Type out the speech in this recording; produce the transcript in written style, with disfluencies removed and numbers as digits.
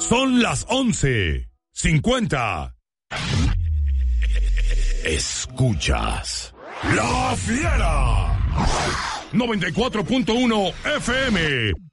Son las 11:50. Escuchas La Fiera 94.1 FM